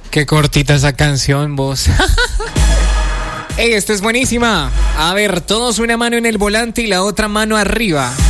Qué cortita esa canción, vos. Ey, esta es buenísima. A ver, todos una mano en el volante y la otra mano arriba.